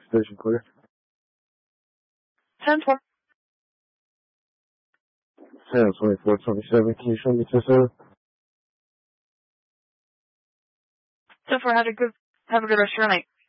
station clear. 10-4. 10-24-27, can you show me 10-7? 10-4, have a good rest of your night.